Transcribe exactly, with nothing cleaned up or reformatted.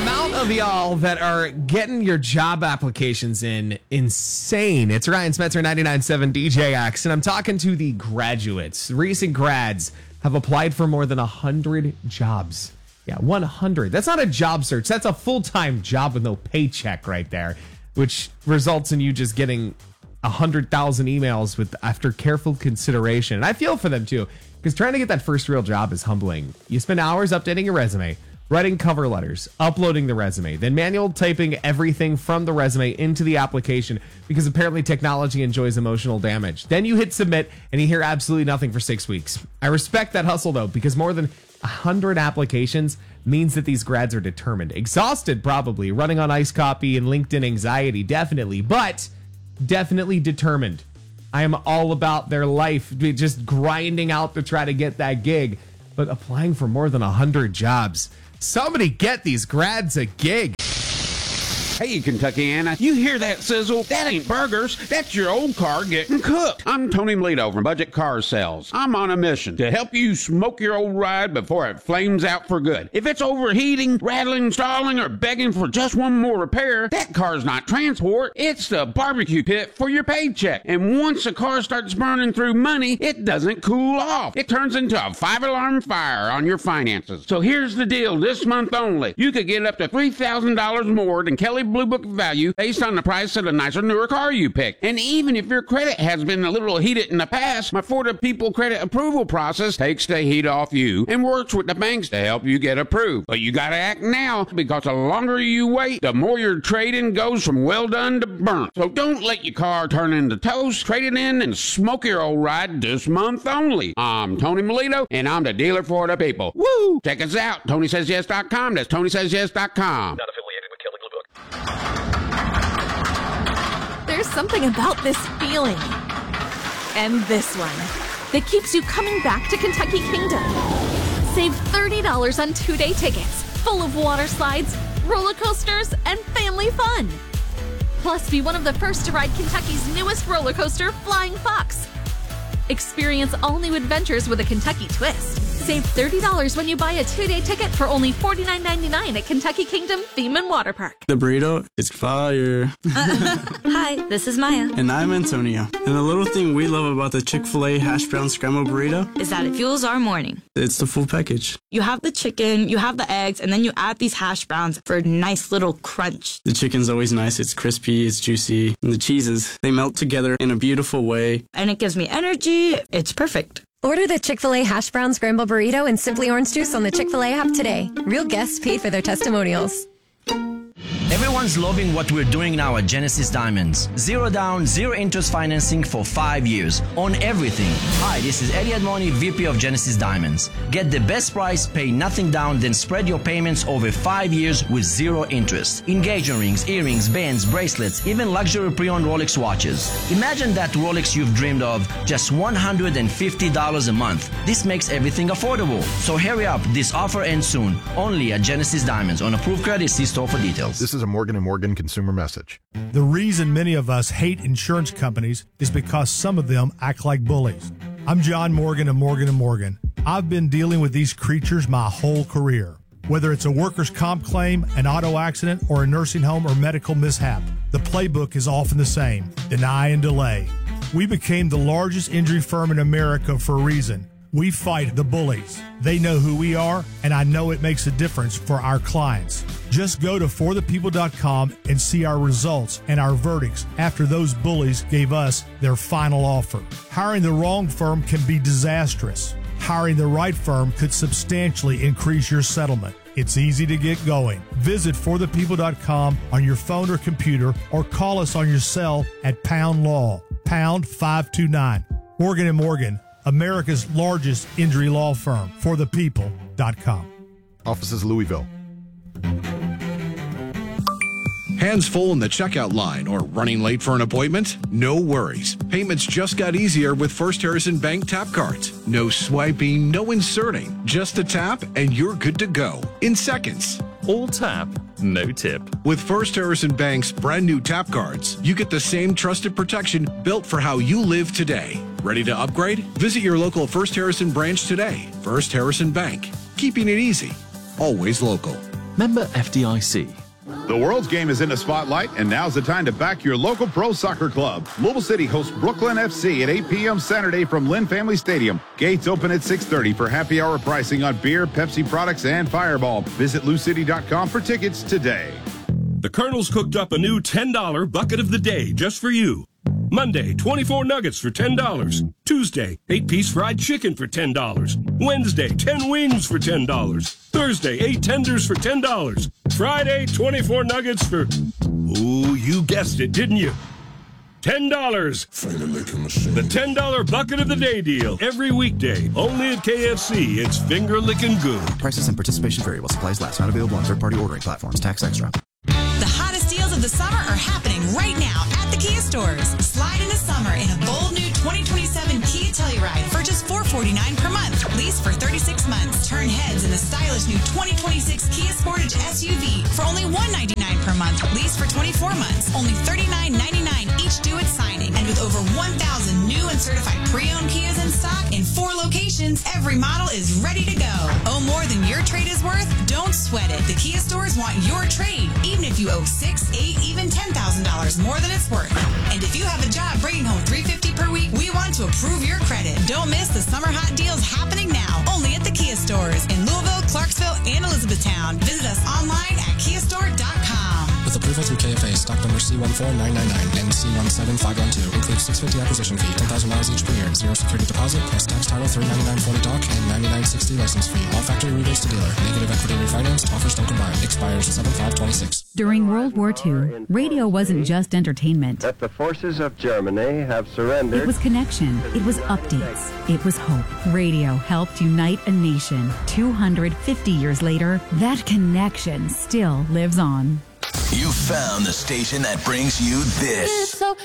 amount of y'all that are getting your job applications in, insane. It's Ryan Spencer, ninety-nine point seven D J X, and I'm talking to the graduates. Recent grads have applied for more than one hundred jobs. Yeah, one hundred. That's not a job search. That's a full-time job with no paycheck right there, which results in you just getting one hundred thousand emails with after careful consideration. And I feel for them, too, because trying to get that first real job is humbling. You spend hours updating your resume, writing cover letters, uploading the resume, then manual typing everything from the resume into the application because apparently technology enjoys emotional damage. Then you hit submit and you hear absolutely nothing for six weeks. I respect that hustle, though, because more than one hundred applications means that these grads are determined. Exhausted, probably. Running on ice copy and LinkedIn anxiety, definitely. But definitely determined. I am all about their life, just grinding out to try to get that gig, but applying for more than one hundred jobs. Somebody get these grads a gig. Hey, Kentuckiana, you hear that sizzle? That ain't burgers. That's your old car getting cooked. I'm Tony Melito from Budget Car Sales. I'm on a mission to help you smoke your old ride before it flames out for good. If it's overheating, rattling, stalling, or begging for just one more repair, that car's not transport. It's the barbecue pit for your paycheck. And once a car starts burning through money, it doesn't cool off. It turns into a five-alarm fire on your finances. So here's the deal this month only. You could get up to three thousand dollars more than Kelly Blue Book value based on the price of the nicer, newer car you pick. And even if your credit has been a little heated in the past, my For the People credit approval process takes the heat off you and works with the banks to help you get approved. But you gotta act now, because the longer you wait, the more your trade-in goes from well done to burnt. So don't let your car turn into toast. Trade it in and smoke your old ride this month only. I'm Tony Melito, and I'm the dealer for the people. Woo! Check us out, Tony Says Yes dot com. That's Tony Says Yes dot com. Not affiliated with Kelly Blue Book. There's something about this feeling and this one that keeps you coming back to Kentucky Kingdom. Save thirty dollars on two-day tickets full of water slides, roller coasters, and family fun. Plus, be one of the first to ride Kentucky's newest roller coaster, Flying Fox. Experience all new adventures with a Kentucky twist. Save thirty dollars when you buy a two-day ticket for only forty-nine ninety-nine at Kentucky Kingdom Theme and Water Park. The burrito is fire. Hi, this is Maya. And I'm Antonio. And the little thing we love about the Chick-fil-A hash brown scrambled burrito is that it fuels our morning. It's the full package. You have the chicken, you have the eggs, and then you add these hash browns for a nice little crunch. The chicken's always nice. It's crispy, it's juicy. And the cheeses, they melt together in a beautiful way. And it gives me energy. It's perfect. Order the Chick-fil-A Hash Brown Scramble Burrito and Simply Orange Juice on the Chick-fil-A app today. Real guests paid for their testimonials. Everyone's loving what we're doing now at Genesis Diamonds. Zero down, zero interest financing for five years on everything. Hi, this is Eddie Admoni, V P of Genesis Diamonds. Get the best price, pay nothing down, then spread your payments over five years with zero interest. Engagement rings, earrings, bands, bracelets, even luxury pre-owned Rolex watches. Imagine that Rolex you've dreamed of, just one hundred fifty dollars a month. This makes everything affordable. So hurry up, this offer ends soon. Only at Genesis Diamonds. On approved credit, see store for details. This is a Morgan and Morgan consumer message. The reason many of us hate insurance companies is because some of them act like bullies. I'm John Morgan of Morgan and Morgan. I've been dealing with these creatures my whole career. Whether it's a workers' comp claim, an auto accident, or a nursing home or medical mishap, the playbook is often the same: deny and delay. We became the largest injury firm in America for a reason. We fight the bullies. They know who we are, and I know it makes a difference for our clients. Just go to for the people dot com and see our results and our verdicts after those bullies gave us their final offer. Hiring the wrong firm can be disastrous. Hiring the right firm could substantially increase your settlement. It's easy to get going. Visit for the people dot com on your phone or computer, or call us on your cell at Pound Law, pound five two nine. Morgan and Morgan, America's largest injury law firm, for the people dot com. Offices Louisville. Hands full in the checkout line or running late for an appointment? No worries. Payments just got easier with First Harrison Bank tap cards. No swiping, no inserting. Just a tap and you're good to go in seconds. All tap, no tip. With First Harrison Bank's brand new tap cards, you get the same trusted protection built for how you live today. Ready to upgrade? Visit your local First Harrison branch today. First Harrison Bank, keeping it easy. Always local. Member F D I C. The world's game is in the spotlight, and now's the time to back your local pro soccer club. Louisville City hosts Brooklyn F C at eight p.m. Saturday from Lynn Family Stadium. Gates open at six thirty for happy hour pricing on beer, Pepsi products, and Fireball. Visit lou city dot com for tickets today. The Colonel's cooked up a new ten dollar bucket of the day just for you. Monday, twenty-four nuggets for ten dollars. Tuesday, eight-piece fried chicken for ten dollars. Wednesday, ten wings for ten dollars. Thursday, eight tenders for ten dollars. Friday, twenty-four nuggets for... Ooh, you guessed it, didn't you? ten dollars. The ten dollar bucket of the day deal. Every weekday. Only at K F C. It's finger-licking good. Prices and participation vary while supplies last. Not available on third-party ordering platforms. Tax extra. The hottest deals of the summer are happening right now at the Kia stores. Slide into summer in a bold new twenty twenty-seven Kia Telluride for just four hundred forty-nine dollars per month. Lease for thirty-six months. Turn heads in the stylish new twenty twenty-six Kia Sportage S U V for only one hundred ninety-nine dollars per month. Lease for twenty-four months. Only thirty-nine ninety-nine each due at signing. And with over one thousand new and certified pre-owned Kias in stock in four locations, every model is ready to go. Owe more than your trade is worth? Don't sweat it. The Kia stores want your trade, even if you owe six, eight, even ten thousand dollars more than it's worth. And if you have a job bringing home three hundred fifty dollars per week, we want to approve your credit. Don't miss the summer hot deals happening now, only at the Kia stores in Louisville, Clarksville, and Elizabethtown. Visit us online at kia store dot com. With approval through K F A, stock number C one four nine nine nine and C one seven five one two. Includes six hundred fifty dollars acquisition fee, ten thousand miles each per year, zero security deposit, plus tax title three ninety-nine forty doc, and ninety-nine sixty license fee. All factory rebates to dealer. Negative equity refinanced. Offers don't combine. Expires seven five twenty-six. During World War Two, radio wasn't just entertainment. That the forces of Germany have surrendered. It was connection. It was updates. It was hope. Radio helped unite a nation. two hundred fifty years later, that connection still lives on. You found the station that brings you this. It's so